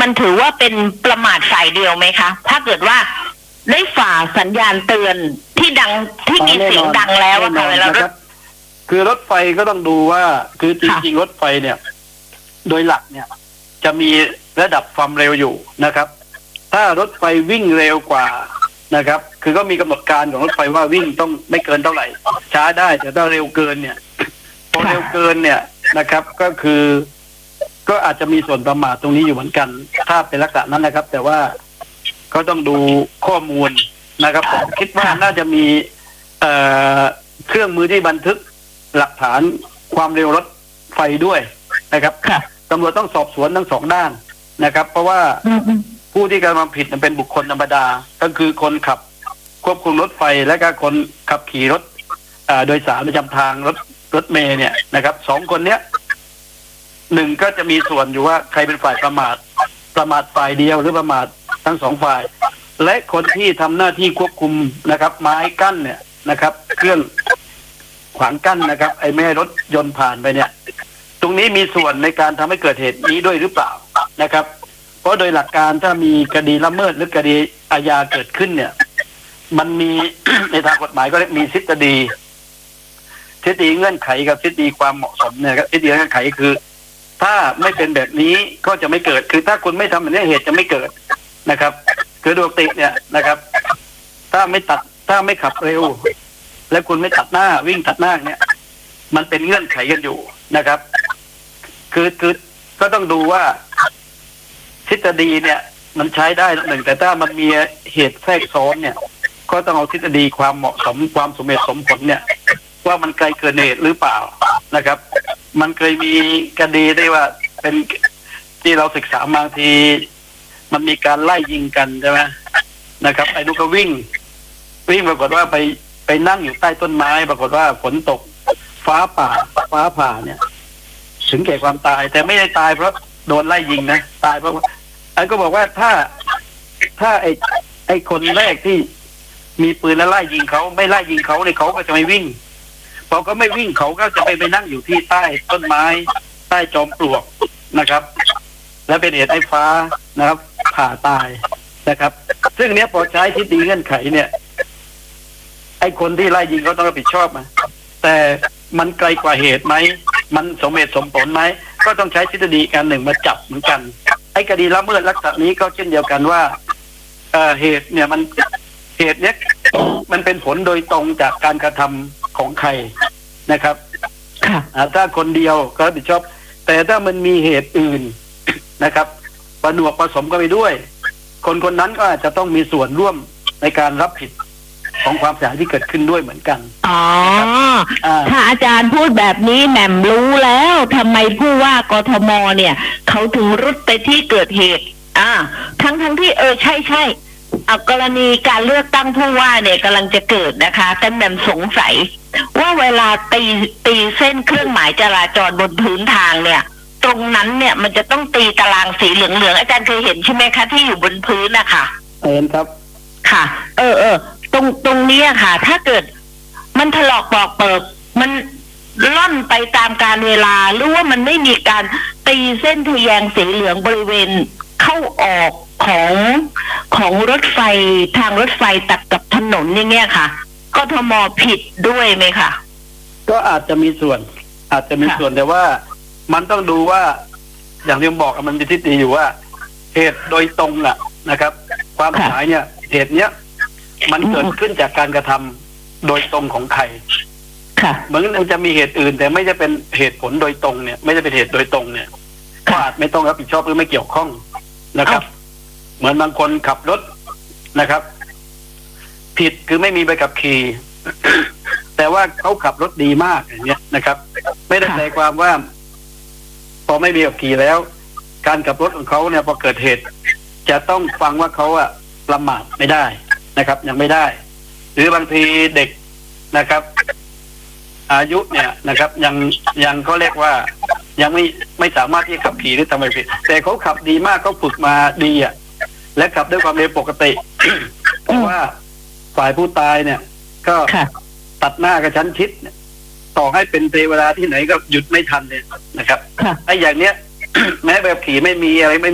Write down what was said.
มันถือว่าเป็นประมาทฝ่ายเดียวไหมคะถ้าเกิดว่าได้ฝ่าสัญญาณเตือนที่ดังที่มีเสียงดังแล้วอะค่ะแล้วคือรถไฟก็ต้องดูว่าคือจริงๆรถไฟเนี่ยโดยหลักเนี่ยจะมีระดับความเร็วอยู่นะครับถ้ารถไฟวิ่งเร็วกว่านะครับคือก็มีกำหนดการของรถไฟว่าวิ่งต้องไม่เกินเท่าไหร่ช้าได้แต่ถ้าเร็วเกินเนี่ยพอเร็วเกินเนี่ยนะครับก็คือก็อาจจะมีส่วนประมาทตรงนี้อยู่เหมือนกันถ้าเป็นลักษณะนั้นนะครับ แต่ว่าก็ต้องดูข้อมูลนะครับผมคิดว่าน่าจะมีเครื่องมือที่บันทึกหลักฐานความเร็วรถไฟด้วยนะครับตำรวจต้องสอบสวนทั้งสองด้านนะครับ เพราะว่าผู้ที่กระทำผิดเป็นบุคคลธรรมดาก็คือคนขับควบคุมรถไฟและก็คนขับขี่รถโดยสารประจำทางรถเมล์เนี่ยนะครับสองคนเนี้ยหนึ่งก็จะมีส่วนอยู่ว่าใครเป็นฝ่ายประมาทฝ่ายเดียวหรือประมาททั้งสองฝ่ายและคนที่ทำหน้าที่ควบคุมนะครับไม้กั้นเนี่ยนะครับเครื่องขวางกั้นนะครับไอ้ไม่ให้รถยนต์ผ่านไปเนี่ยตรงนี้มีส่วนในการทำให้เกิดเหตุนี้ด้วยหรือเปล่านะครับเพราะโดยหลักการถ้ามีคดีละเมิดหรือคดีอาญาเกิดขึ้นเนี่ยมันมี ในทางกฎหมายก็มีทฤษฎีเงื่อนไขกับทฤษฎีความเหมาะสมเนี่ยครับทฤษฎีเงื่อนไขคือถ้าไม่เป็นแบบนี้ก็จะไม่เกิดคือถ้าคุณไม่ทำแบบนี้เหตุจะไม่เกิดนะครับคือโดยปกติเนี่ยนะครับถ้าไม่ขับเร็วและคุณไม่ตัดหน้าวิ่งตัดหน้าเนี่ยมันเป็นเงื่อนไขกันอยู่นะครับคือก็ต้องดูว่าทฤษฎีเนี่ยมันใช้ได้หนึ่งแต่ถ้ามันมีเหตุแทรกซ้อนเนี่ยก็ต้องเอาทฤษฎีความเหมาะสมความสมเหตุสมผลเนี่ยว่ามันไกลเกินเหตุหรือเปล่านะครับมันเคยมีคดีได้ว่าเป็นที่เราศึกษาบางทีมันมีการไล่ยิงกันใช่ไหมนะครับไอ้ลูกก็วิ่งปรากฏว่าไปนั่งอยู่ใต้ต้นไม้ปรากฏว่าฝนตกฟ้าผ่าเนี่ยถึงแก่ความตายแต่ไม่ได้ตายเพราะโดนไล่ยิงนะตายเพราะไอ้ก็บอกว่าถ้าไอ้คนแรกที่มีปืนแล้วไล่ยิงเขาไม่ไล่ยิงเขาเนี่ยเขาก็จะไม่วิ่งพอเขาไม่วิ่งเขาก็จะไปนั่งอยู่ที่ใต้ต้นไม้ใต้จอมปลวกนะครับและเป็นเหตุให้ฟ้านะครับผ่าตายนะครับซึ่งเนี้ยพอใช้ทฤษฎีเงื่อนไขเนี่ยไอ้คนที่ไล่ยิงเขาต้องรับผิดชอบนะแต่มันไกลกว่าเหตุไหมมันสมเหตุสมผลไหมก็ต้องใช้ทฤษฎีการหนึ่งมาจับเหมือนกันไอ้คดีละเมิดลักษณะนี้ก็เช่นเดียวกันว่าเหตุเนี่ยมันเหตุเนี้ยมันเป็นผลโดยตรงจากการกระทำของใครนะครับถ้าคนเดียวก็รับผิดชอบแต่ถ้ามันมีเหตุอื่นนะครับประหนวกผสมกันไปด้วยคนนั้นก็อาจจะต้องมีส่วนร่วมในการรับผิดของความเสียหายที่เกิดขึ้นด้วยเหมือนกันอ๋อถ้าอาจารย์พูดแบบนี้แหม่มรู้แล้วทำไมผู้ว่ากทมเนี่ยเขาถึงรุดไปที่เกิดเหตุทั้งที่ใช่กรณีการเลือกตั้งผู้ว่าเนี่ยกำลังจะเกิดนะคะแต่แหม่มสงสัยว่าเวลาตีเส้นเครื่องหมายจราจรบนพื้นทางเนี่ยตรงนั้นเนี่ยมันจะต้องตีตารางสีเหลืองๆอาจารย์เคยเห็นใช่ไหมคะที่อยู่บนพื้นนะคะเห็นครับค่ะตรงนี้ค่ะถ้าเกิดมันถลอกปอกเปิกมันล่อนไปตามการเวลาหรือว่ามันไม่มีการตีเส้นทะแยงสีเหลืองบริเวณเข้าออกของรถไฟทางรถไฟตัดกับถนนอย่างเงี้ยค่ะกทมผิดด้วยไหมคะก็อาจจะมีส่วนแต่ว่ามันต้องดูว่าอย่างที่ผมบอกมันมีทฤษฎีอยู่ว่าเหตุโดยตรงนะครับความเสียหายเนี่ยเหตุเนี้ยมันเกิดขึ้นจากการกระทำโดยตรงของใครเหมือนมันจะมีเหตุอื่นแต่ไม่จะเป็นเหตุผลโดยตรงเนี่ยไม่ได้เป็นเหตุโดยตรงเนี่ยก็อาจไม่ต้องรับผิดชอบหรือไม่เกี่ยวข้องนะครับเหมือนบางคนขับรถนะครับผิดคือไม่มีใบขับขี่ แต่ว่าเขาขับรถดีมากอย่างเงี้ยนะครับไม่ได้แปลความว่าพอไม่มีใบขับขี่แล้วการขับรถของเขาเนี่ยพอเกิดเหตุจะต้องฟังว่าเขาประมาทไม่ได้นะครับยังไม่ได้หรือบางทีเด็กนะครับอายุเนี่ยนะครับยังเขาเรียกว่ายังไม่สามารถที่จะขับขี่หรือทำอะไรผิดแต่เขาขับดีมากเขาฝึกมาดีและขับด้วยความเร็วปกติ เพราะว่าฝ่ายผู้ตายเนี่ยก็ตัดหน้ากระชั้นชิดต่อให้เป็นเทวดาที่ไหนก็หยุดไม่ทันเนี่ยนะครับไอ้อย่างเนี้ย แม้แบบขี่ไม่มีอะไรไม่